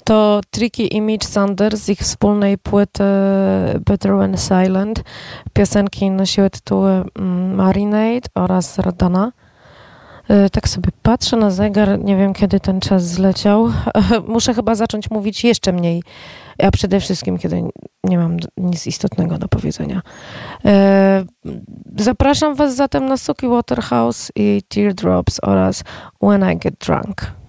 to Tricky i Mitch Sanders z ich wspólnej płyty Better When Silent. Piosenki nosiły tytuły Marinade oraz Radana. Tak sobie patrzę na zegar, nie wiem kiedy ten czas zleciał. Muszę chyba zacząć mówić jeszcze mniej, a przede wszystkim kiedy nie mam nic istotnego do powiedzenia. Zapraszam was zatem na Suki Waterhouse i Teardrops oraz When I Get Drunk.